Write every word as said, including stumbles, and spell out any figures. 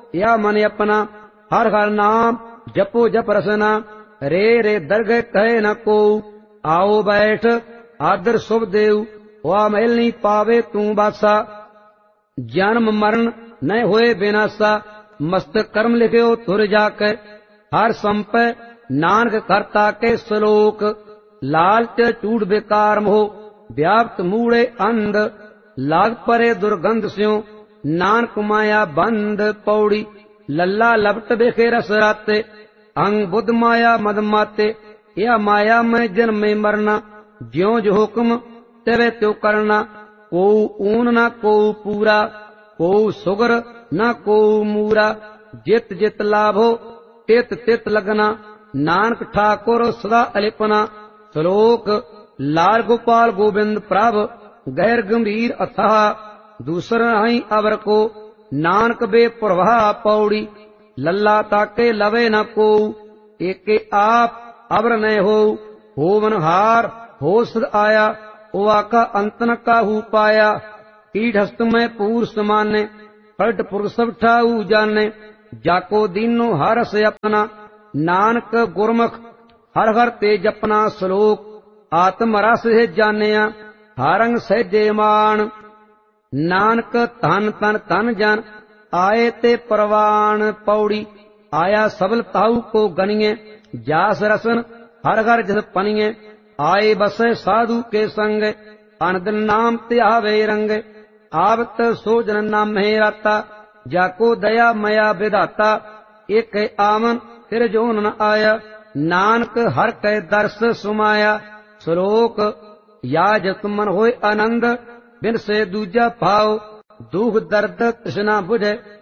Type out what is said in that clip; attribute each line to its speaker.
Speaker 1: या मन अपना। हर हर नाम जपो जप रसना, रे रे दरगह कहे न को। आओ बैठ आदर शुभ देव, वा महल नहीं पावे तू बासा। जन्म मरण न होए विनाशा, मस्त कर्म लिखियो तुर जाके। हर संपै नानक करता के श्लोक, लालच चूड़ बेकार मोह, व्याप्त मूड़े अंध। लाग परे दुर्गंध स्यों, नानक माया बंद। पौड़ी लल्ला लपट बेखे रस राते, अंग बुद्ध माया मद माते। या माया में जन्म में मरना, ज्यों जो हुक्म तेरे त्यो करना। को ऊन न को पूरा, को सुगर न को मूरा। जित जित लाभो तित तित लगना, नानक ठाकुर सदा अलिपना। श्लोक लाल गोपाल गोविंद प्रभ, गैर गंभीर अथाह। दूसरा नहीं अवर को, नानक बे प्रवाह। पौड़ी लल्ला ताके लवे न को, एके आप अवर न हो। होवन हार हो सद आया, उवा का अंत न काहू पाया। पीठ हस्त में पूर समाने, पलट पुरुष सब ठाऊ जाने। जाको दीनो हर से अपना, नानक गुरमुख हर हर ते जपना। श्लोक आत्म रस है जानिया, हारंग सहजे मान। नानक धन तन तन जन, आए ते परवान। पौड़ी आया सबल ताऊ को गनिए, जास रसन हर घर जस पनिए। आए बसे साधु के संग, अनदन नाम ते आवे रंग। आवत सो जन नाम है राता, जाको दया मया विधाता। एक आमन फिर जोन न आया, नानक हर कै दर्श सुमाया। श्लोक या जत मन होय आनंद, बिन से दूजा भाव। दुख दर्द तृष्णा बुझे,